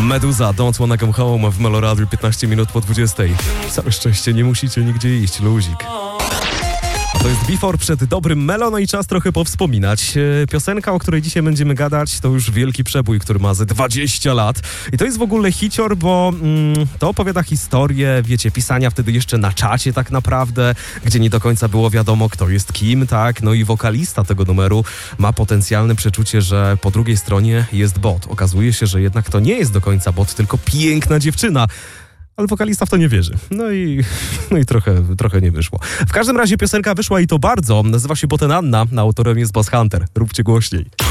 Meduza, Don't Wanna Come Home w Meloradiu 15 minut po 20. Całe szczęście, nie musicie nigdzie iść, luzik. A to jest Before przed dobrym Melo, no i czas trochę powspominać. Piosenka, o której dzisiaj będziemy gadać, to już wielki przebój, który ma ze 20 lat. I to jest w ogóle hicior, bo to opowiada historię, wiecie, pisania wtedy jeszcze na czacie tak naprawdę, gdzie nie do końca było wiadomo, kto jest kim, tak? No i wokalista tego numeru ma potencjalne przeczucie, że po drugiej stronie jest bot. Okazuje się, że jednak to nie jest do końca bot, tylko piękna dziewczyna. Ale wokalista w to nie wierzy. No i trochę nie wyszło. W każdym razie piosenka wyszła i to bardzo. Nazywa się Boten Anna, a autorem jest Bass Hunter. Róbcie głośniej.